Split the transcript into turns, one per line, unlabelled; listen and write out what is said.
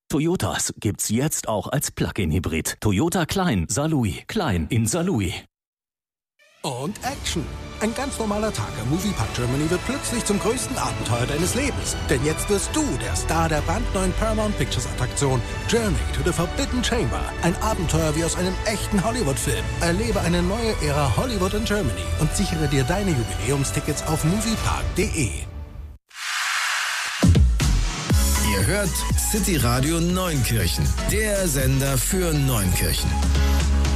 Toyotas gibt's jetzt auch als Plug-in-Hybrid. Toyota Klein Saarlouis. Klein in Saarlouis.
Und Action. Ein ganz normaler Tag im Moviepark Germany wird plötzlich zum größten Abenteuer deines Lebens. Denn jetzt wirst du der Star der brandneuen Paramount Pictures Attraktion Journey to the Forbidden Chamber. Ein Abenteuer wie aus einem echten Hollywood-Film. Erlebe eine neue Ära Hollywood in Germany und sichere dir deine Jubiläumstickets auf moviepark.de.
Ihr hört City Radio Neunkirchen, der Sender für Neunkirchen.